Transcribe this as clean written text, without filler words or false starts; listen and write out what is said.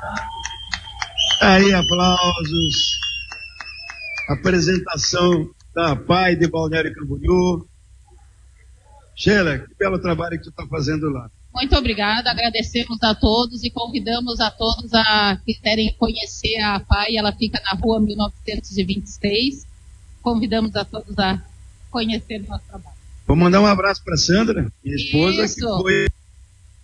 Aí, aplausos. Apresentação da PAI de Balneário Camboriú. Sheila, que belo trabalho que tu está fazendo lá. Muito obrigada, agradecemos a todos e convidamos a todos a que querem conhecer a PAI. Ela fica na rua 1926. Convidamos a todos a conhecer o nosso trabalho. Vou mandar um abraço para Sandra, minha esposa, Isso. que foi